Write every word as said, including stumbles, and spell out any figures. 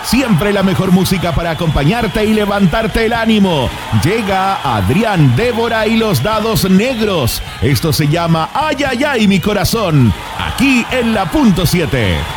Siempre la mejor música para acompañarte y levantarte el ánimo. Llega Adrián, Débora y los Dados Negros. Esto se llama Ay, ay, ay, mi corazón. Aquí en la punto siete.